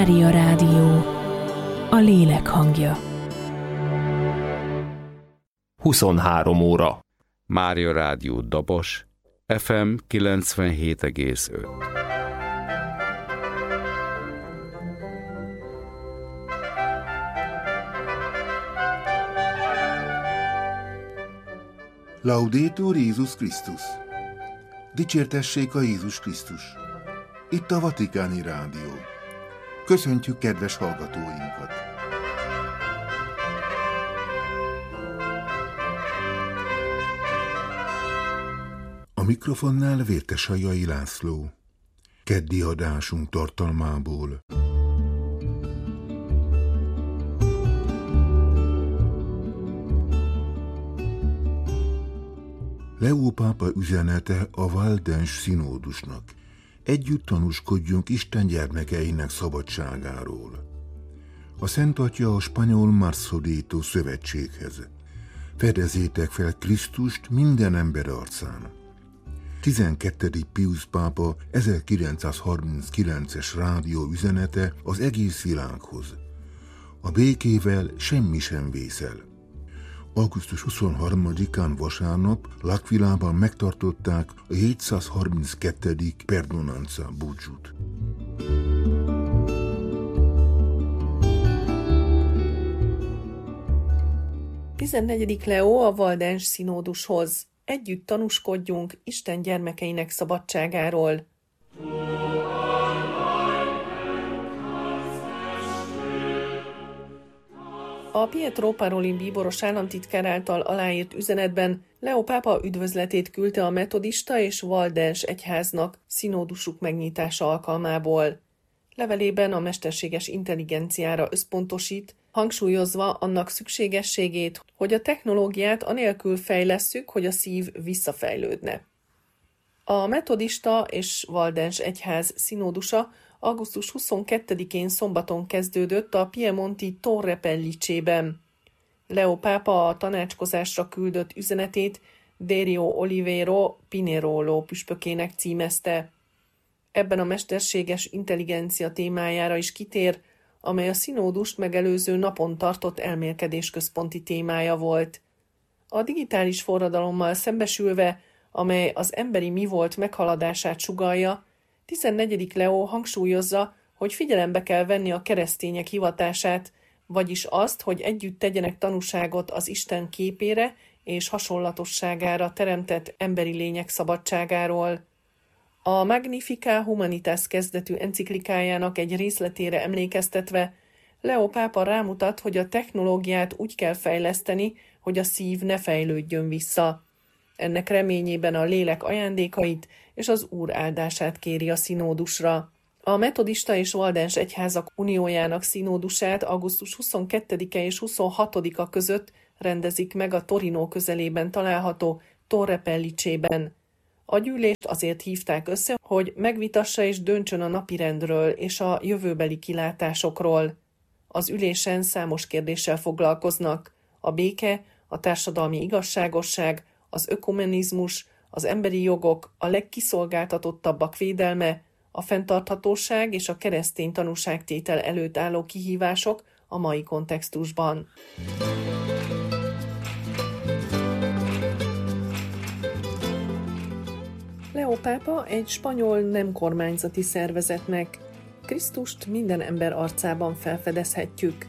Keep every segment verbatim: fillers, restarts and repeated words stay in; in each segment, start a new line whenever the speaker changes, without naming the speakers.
Mária Rádió, a lélek hangja.
huszonhárom óra.
Mária Rádió Dobos, ef em kilencvenhét egész öt.
Laudetur Jézus Krisztus! Dicsértessék a Jézus Krisztus! Itt a Vatikáni Rádió. Köszöntjük kedves hallgatóinkat! A mikrofonnál Vértesajai László. Keddi adásunk tartalmából. Leó pápa üzenete a Valdens Színódusnak. Együtt tanúskodjunk Isten gyermekeinek szabadságáról. A Szent Atya a spanyol Marsodito szövetséghez. Fedezzétek fel Krisztust minden ember arcán. tizenkettedik Piusz pápa ezerkilencszázharminckilences rádió üzenete az egész világhoz. A békével semmi sem vészel. augusztus huszonharmadikán vasárnap L'Aquilában megtartották a hétszázharminckettedik Perdonanza búcsút.
tizennegyedik Leó a Valdens Színódushoz. Együtt tanúskodjunk Isten gyermekeinek szabadságáról. A Pietro Parolin bíboros államtitkár által aláírt üzenetben Leó pápa üdvözletét küldte a metodista és Valdens egyháznak színódusuk megnyitása alkalmából. Levelében a mesterséges intelligenciára összpontosít, hangsúlyozva annak szükségességét, hogy a technológiát anélkül fejlesszük, hogy a szív visszafejlődne. A metodista és Valdens egyház színódusa augusztus huszonkettedikén szombaton kezdődött a piemonti Torre Pellicében. Leó pápa a tanácskozásra küldött üzenetét Derio Olivero Pinerolo püspökének címezte. Ebben a mesterséges intelligencia témájára is kitér, amely a színódust megelőző napon tartott elmélkedés központi témája volt. A digitális forradalommal szembesülve, amely az emberi mi volt meghaladását sugallja, tizennegyedik Leó hangsúlyozza, hogy figyelembe kell venni a keresztények hivatását, vagyis azt, hogy együtt tegyenek tanúságot az Isten képére és hasonlatosságára teremtett emberi lények szabadságáról. A Magnificat Humanitas kezdetű enciklikájának egy részletére emlékeztetve, Leó pápa rámutat, hogy a technológiát úgy kell fejleszteni, hogy a szív ne fejlődjön vissza. Ennek reményében a lélek ajándékait és az Úr áldását kéri a színódusra. A metodista és Valdens egyházak uniójának színódusát augusztus huszonkettedike és huszonhatodika között rendezik meg a Torino közelében található Torre Pellicében. A gyűlést azért hívták össze, hogy megvitassa és döntsön a napirendről és a jövőbeli kilátásokról. Az ülésen számos kérdéssel foglalkoznak: a béke, a társadalmi igazságosság, az ökumenizmus, az emberi jogok, a legkiszolgáltatottabbak védelme, a fenntarthatóság és a keresztény tanúságtétel előtt álló kihívások a mai kontextusban. Leó pápa egy spanyol nem kormányzati szervezetnek: Krisztust minden ember arcában felfedezhetjük.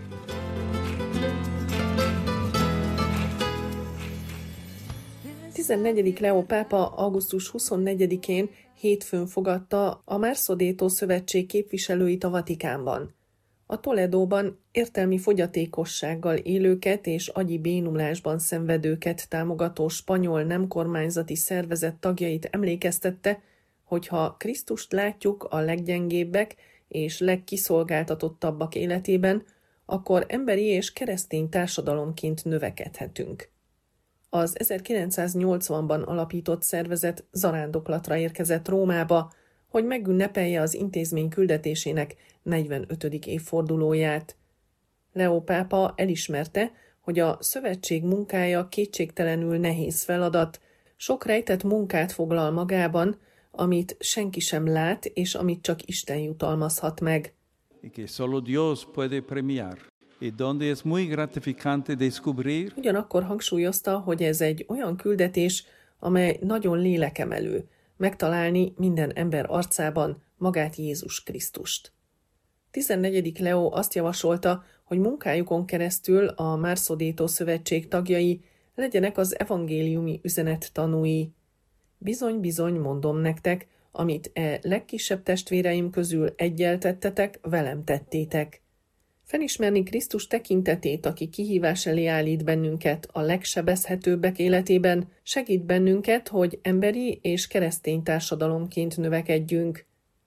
tizennegyedik Leó pápa augusztus huszonnegyedikén hétfőn fogadta a Marsodito szövetség képviselőit a Vatikánban. A Toledóban értelmi fogyatékossággal élőket és agyi bénulásban szenvedőket támogató spanyol nem kormányzati szervezet tagjait emlékeztette, hogy ha Krisztust látjuk a leggyengébbek és legkiszolgáltatottabbak életében, akkor emberi és keresztény társadalomként növekedhetünk. Az ezerkilencszáznyolcvanban alapított szervezet zarándoklatra érkezett Rómába, hogy megünnepelje az intézmény küldetésének negyvenötödik évfordulóját. Leó pápa elismerte, hogy a szövetség munkája kétségtelenül nehéz feladat, sok rejtett munkát foglal magában, amit senki sem lát, és amit csak Isten jutalmazhat meg.
y que solo Dios puede premiar. Y donde es muy gratificante descubrir.
Ugyanakkor hangsúlyozta, hogy ez egy olyan küldetés, amely nagyon lélekemelő, megtalálni minden ember arcában magát Jézus Krisztust. tizennegyedik Leó azt javasolta, hogy munkájukon keresztül a Marsodétó szövetség tagjai legyenek az evangéliumi üzenet tanúi. Bizony-bizony mondom nektek, amit e legkisebb testvéreim közül egyel tettetek, velem tettétek. Felismerni Krisztus tekintetét, aki kihívás elé állít bennünket a legsebezhetőbbek életében, segít bennünket, hogy emberi és keresztény társadalomként növekedjünk.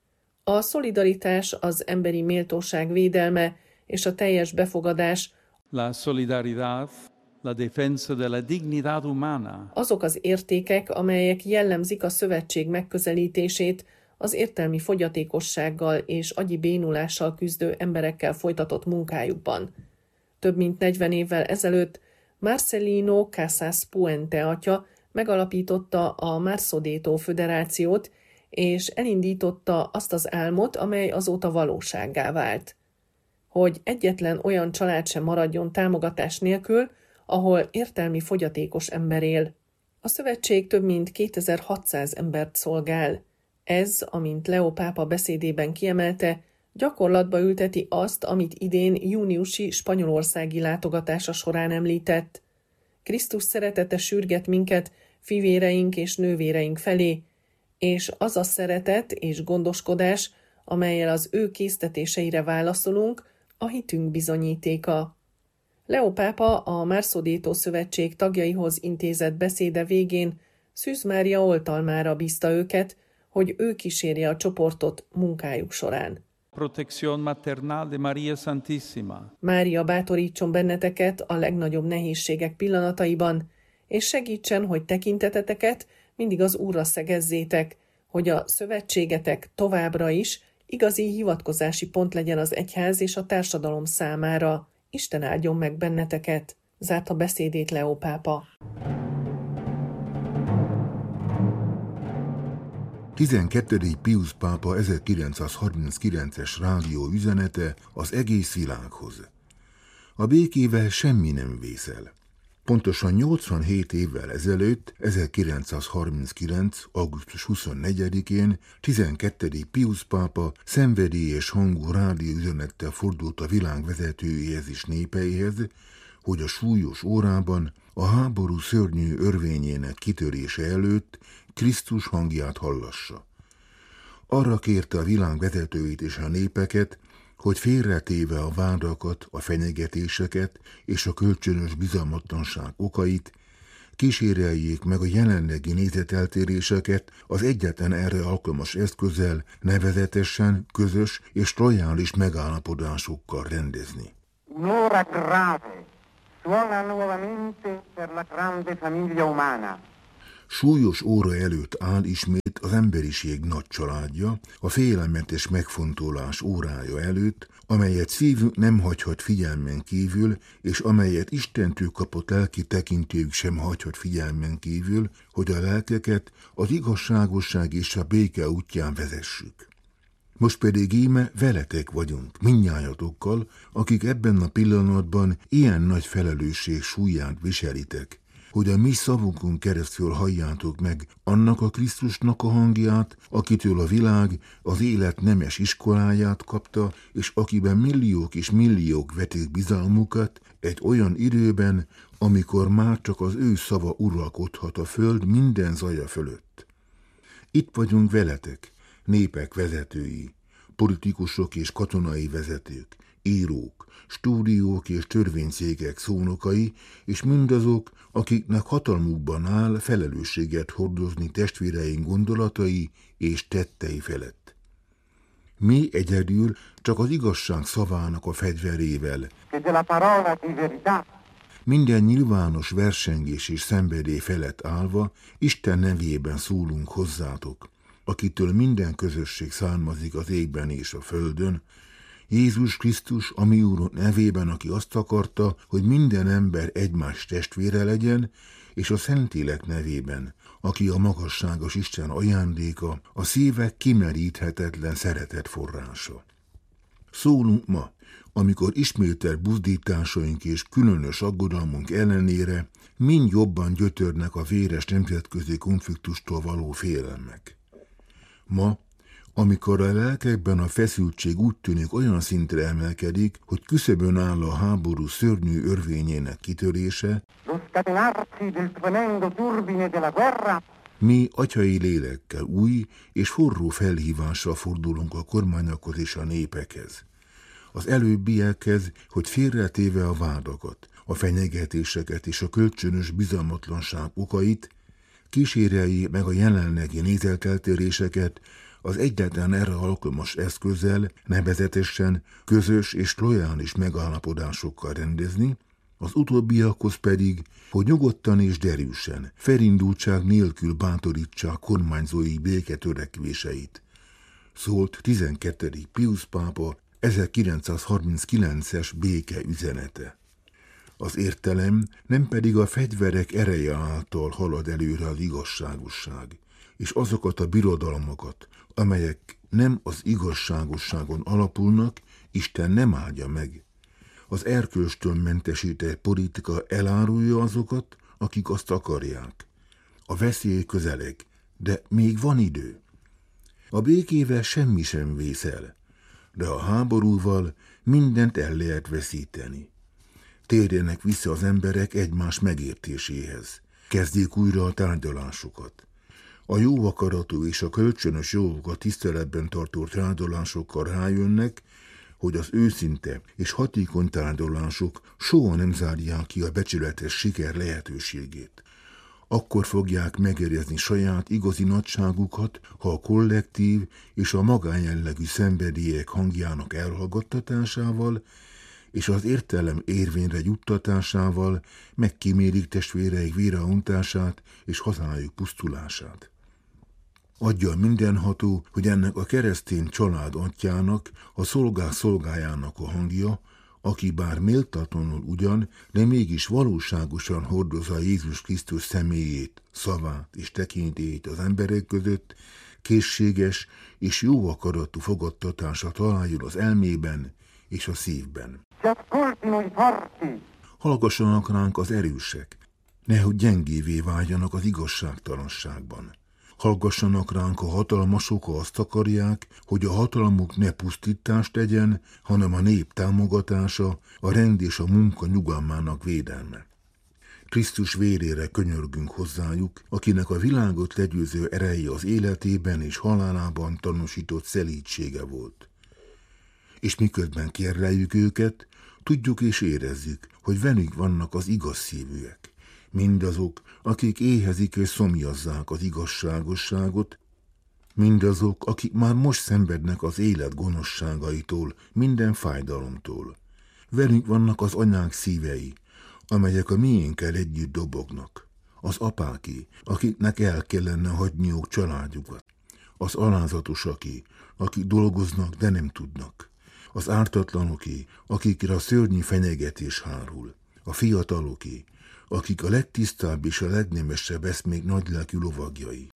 A szolidaritás, az emberi méltóság védelme és a teljes befogadás,
La solidaridad, la defensa de la dignidad humana.
Azok az értékek, amelyek jellemzik a szövetség megközelítését, az értelmi fogyatékossággal és agyi bénulással küzdő emberekkel folytatott munkájukban. Több mint negyven évvel ezelőtt Marcelino Casas Puente atya megalapította a Marsodétó Föderációt, és elindította azt az álmot, amely azóta valósággá vált. Hogy egyetlen olyan család sem maradjon támogatás nélkül, ahol értelmi fogyatékos ember él. A szövetség több mint kétezer-hatszáz embert szolgál. Ez, amint Leó pápa beszédében kiemelte, gyakorlatba ülteti azt, amit idén júniusi spanyolországi látogatása során említett. Krisztus szeretete sürget minket fivéreink és nővéreink felé, és az a szeretet és gondoskodás, amellyel az ő késztetéseire válaszolunk, a hitünk bizonyítéka. Leó pápa a Marsodétó szövetség tagjaihoz intézett beszéde végén Szűz Mária oltalmára bízta őket, hogy ő kísérje a csoportot munkájuk során.
Protección maternal de María Santísima.
Mária bátorítson benneteket a legnagyobb nehézségek pillanataiban, és segítsen, hogy tekinteteteket mindig az Úrra szegezzétek, hogy a szövetségetek továbbra is igazi hivatkozási pont legyen az egyház és a társadalom számára. Isten áldjon meg benneteket, zárta beszédét Leó pápa.
tizenkettedik Piusz pápa ezerkilencszázharminckilences rádió üzenete az egész világhoz. A békével semmi nem vészel. Pontosan nyolcvanhét évvel ezelőtt, ezerkilencszázharminckilenc. augusztus huszonnegyedikén tizenkettedik Piusz pápa szenvedélyes hangú rádióüzenettel fordult a világ vezetőihez és népeihez, hogy a súlyos órában, a háború szörnyű örvényének kitörése előtt Krisztus hangját hallassa. Arra kérte a világ vezetőit és a népeket, hogy félretéve a vádakat, a fenyegetéseket és a kölcsönös bizalmatlanság okait, kíséreljék meg a jelenlegi nézeteltéréseket az egyetlen erre alkalmas eszközzel, nevezetesen közös és lojális megállapodásokkal rendezni.
Un'ora grave suona nuovamente per la grande famiglia umana.
Súlyos óra előtt áll ismét az emberiség nagy családja, a félelmetes megfontolás órája előtt, amelyet szívünk nem hagyhat figyelmen kívül, és amelyet Istentől kapott lelki tekintőjük sem hagyhat figyelmen kívül, hogy a lelkeket az igazságosság és a béke útján vezessük. Most pedig íme veletek vagyunk, mindnyájatokkal, akik ebben a pillanatban ilyen nagy felelősség súlyát viselitek, hogy a mi szavunkon keresztül halljátok meg annak a Krisztusnak a hangját, akitől a világ az élet nemes iskoláját kapta, és akiben milliók és milliók vetik bizalmukat egy olyan időben, amikor már csak az ő szava uralkodhat a föld minden zaja fölött. Itt vagyunk veletek, népek vezetői, politikusok és katonai vezetők, írók, stúdiók és törvényszékek szónokai, és mindazok, akiknek hatalmukban áll felelősséget hordozni testvéreink gondolatai és tettei felett. Mi egyedül csak az igazság szavának a fegyverével, minden nyilvános versengés és szenvedély felett állva Isten nevében szólunk hozzátok, akitől minden közösség származik az égben és a földön, Jézus Krisztus, a mi Úrunk nevében, aki azt akarta, hogy minden ember egymás testvére legyen, és a Szentlélek nevében, aki a magasságos Isten ajándéka, a szívek kimeríthetetlen szeretet forrása. Szólunk ma, amikor ismételt buzdításaink és különös aggodalmunk ellenére mind jobban gyötörnek a véres nemzetközi konfliktustól való félelmek. Ma, amikor a lelkekben a feszültség úgy tűnik olyan szintre emelkedik, hogy küszöbön áll a háború szörnyű örvényének kitörése, mi atyai lélekkel új és forró felhívással fordulunk a kormányokhoz és a népekhez. Az előbbiekhez, hogy félretéve a vádakat, a fenyegetéseket és a kölcsönös bizalmatlanság okait, kísérelje meg a jelenlegi nézeteltéréseket az egyetlen erre alkalmas eszközzel, nevezetesen közös és lojális megállapodásokkal rendezni, az utóbbiakhoz pedig, hogy nyugodtan és derűsen, felindultság nélkül bátorítsák kormányzói béketörekvéseit. Szólt tizenkettedik Piusz pápa ezerkilencszázharminckilences béke üzenete. Az értelem nem pedig a fegyverek ereje által halad előre az igazságosság, és azokat a birodalmakat, amelyek nem az igazságosságon alapulnak, Isten nem áldja meg. Az erkölcstől mentesített politika elárulja azokat, akik azt akarják. A veszély közeleg, de még van idő. A békével semmi sem vész el, de a háborúval mindent el lehet veszíteni. Térjenek vissza az emberek egymás megértéséhez. Kezdjék újra a tárgyalásokat. A jó akaratú és a kölcsönös jogokat tiszteletben tartó tárgyalásokkal rájönnek, hogy az őszinte és hatékony tárgyalások soha nem zárják ki a becsületes siker lehetőségét. Akkor fogják megérezni saját igazi nagyságukat, ha a kollektív és a magánjellegű szenvedélyek hangjának elhallgattatásával és az értelem érvényre juttatásával megkímérik testvéreik véreöntását és hazájuk pusztulását. Adja mindenható, hogy ennek a keresztény család atyának, a szolgák szolgájának a hangja, aki bár méltatlanul ugyan, de mégis valóságosan hordozza Jézus Krisztus személyét, szavát és tekintélyét az emberek között, készséges és jó akaratú fogadtatása találjon az elmében és a szívben. Hallgassanak ránk az erősek, nehogy gyengévé váljanak az igazságtalanságban. Hallgassanak ránk a hatalmasok, ha azt akarják, hogy a hatalmuk ne pusztítást tegyen, hanem a nép támogatása, a rend és a munka nyugalmának védelme. Krisztus vérére könyörgünk hozzájuk, akinek a világot legyőző ereje az életében és halálában tanúsított szelídsége volt. És miközben kérleljük őket, tudjuk és érezzük, hogy velük vannak az igaz szívűek. Mindazok, akik éhezik és szomjazzák az igazságosságot, mindazok, akik már most szenvednek az élet gonoszságaitól, minden fájdalomtól. Velünk vannak az anyák szívei, amelyek a miénkkel együtt dobognak. Az apáké, akiknek el kellene hagyniuk családjukat. Az alázatosaké, akik dolgoznak, de nem tudnak. Az ártatlanoké, akikre a szörnyű fenyegetés hárul. A fiataloké, akik a legtisztább és a legnemesebb eszmék nagylelkű lovagjai.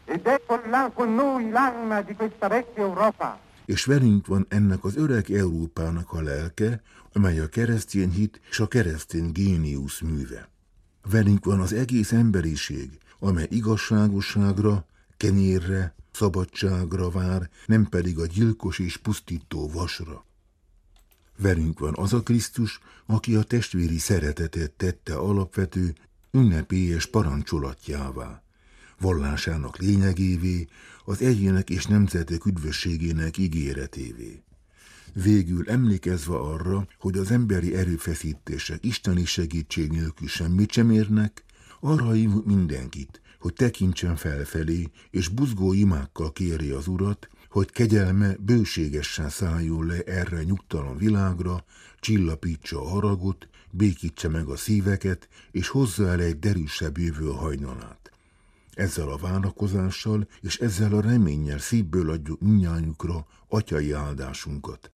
És velünk van ennek az öreg Európának a lelke, amely a keresztény hit és a keresztény géniusz műve. Velünk van az egész emberiség, amely igazságosságra, kenyérre, szabadságra vár, nem pedig a gyilkos és pusztító vasra. Velünk van az a Krisztus, aki a testvéri szeretetet tette alapvető, ünnepélyes parancsolatjává, vallásának lényegévé, az egyének és nemzetek üdvösségének ígéretévé. Végül emlékezve arra, hogy az emberi erőfeszítések isteni segítség nélkül semmit sem érnek, arra hívunk mindenkit, hogy tekintsen felfelé, és buzgó imákkal kéri az Urat, hogy kegyelme bőségesen szálljon le erre nyugtalan világra, csillapítsa a haragot, békítse meg a szíveket, és hozza el egy derűsebb jövő hajnalát. Ezzel a várakozással és ezzel a reménnyel szívből adjuk mindnyájukra atyai áldásunkat.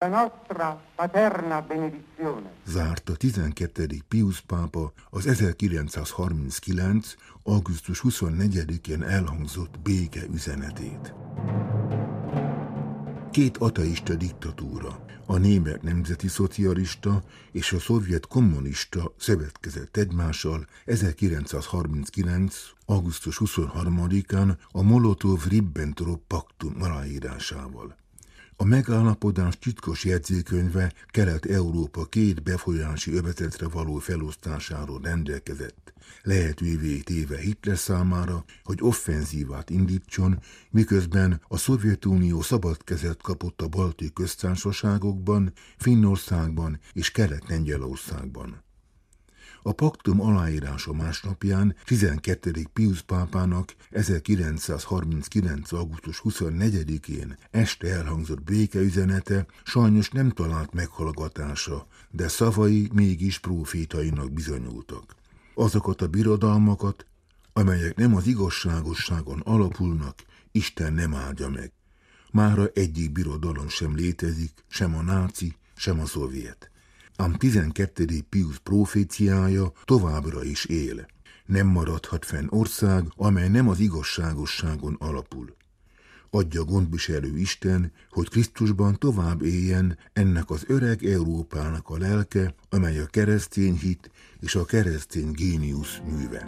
Zárta tizenkettedik Piusz pápa az ezerkilencszázharminckilenc. augusztus huszonnegyedikén elhangzott béke üzenetét. Két ateista diktatúra, a német nemzeti szocialista és a szovjet kommunista szövetkezett egymással ezerkilencszázharminckilenc. augusztus huszonharmadikán a Molotov-Ribbentrop paktum aláírásával. A megállapodás titkos jegyzőkönyve Kelet-Európa két befolyási övezetre való felosztásáról rendelkezett, lehetővé téve Hitler számára, hogy offenzívát indítson, miközben a Szovjetunió szabad kezet kapott a balti köztársaságokban, Finnországban és Kelet-Lengyelországban. A paktum aláírása másnapján tizenkettedik Piusz pápának ezerkilencszázharminckilenc. augusztus huszonnegyedikén este elhangzott békeüzenete sajnos nem talált meghallgatása, de szavai mégis prófétainak bizonyultak. Azokat a birodalmakat, amelyek nem az igazságosságon alapulnak, Isten nem áldja meg. Mára egyik birodalom sem létezik, sem a náci, sem a szovjet. Ám tizenkettedik Piusz proféciája továbbra is él. Nem maradhat fenn ország, amely nem az igazságosságon alapul. Adja gondviselő Isten, hogy Krisztusban tovább éljen ennek az öreg Európának a lelke, amely a keresztény hit és a keresztény géniusz műve.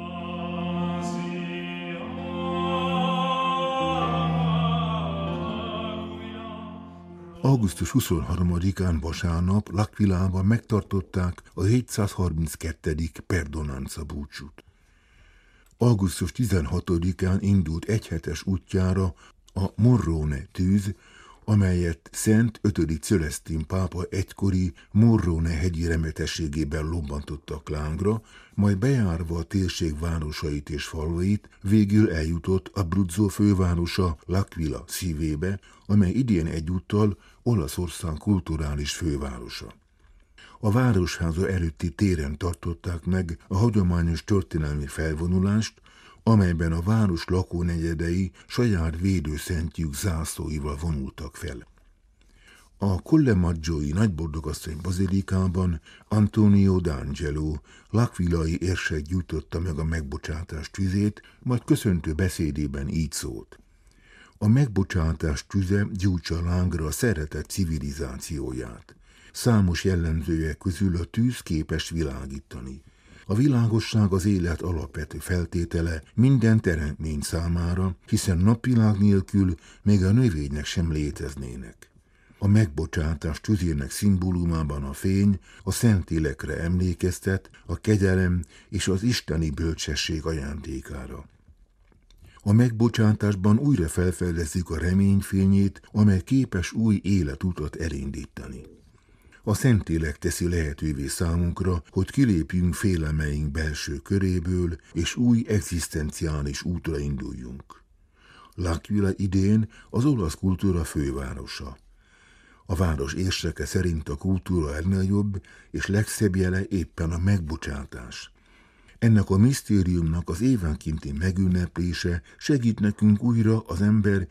augusztus huszonharmadikán vasárnap L'Aquilában megtartották a hétszázharminckettedik perdonanza búcsút. augusztus tizenhatodikán indult egyhetes útjára a Morrone tűz, amelyet Szent ötödik Celesztin pápa egykori Morrone hegyi remetességében lobbantottak lángra, majd bejárva a térség városait és falvait, végül eljutott Abruzzo fővárosa L'Aquila szívébe, amely idén egyúttal Olaszország kulturális fővárosa. A városháza előtti téren tartották meg a hagyományos történelmi felvonulást, amelyben a város lakónegyedei saját védőszentjük zászlóival vonultak fel. A Colle Maggioi nagyboldogasszony bazilikában Antonio d'Angelo, l'Aquilai érsek gyújtotta meg a megbocsátás tüzét, majd köszöntő beszédében így szólt: a megbocsátás tüze gyújtsa lángra a szeretet civilizációját. Számos jellemzője közül a tűz képes világítani. A világosság az élet alapvető feltétele minden teremtmény számára, hiszen napvilág nélkül még a növények sem léteznének. A megbocsátás tüzének szimbólumában a fény a szentélekre emlékeztet, a kegyelem és az isteni bölcsesség ajándékára. A megbocsátásban újra felfedezzük a reményfényét, amely képes új életutat elindítani. A Szentlélek teszi lehetővé számunkra, hogy kilépjünk félelmeink belső köréből, és új egzisztenciális útra induljunk. L'Aquila idén az olasz kultúra fővárosa. A város érseke szerint a kultúra legnagyobb és legszebb jele éppen a megbocsátás. Ennek a misztériumnak az évenkénti megünneplése segít nekünk újra az ember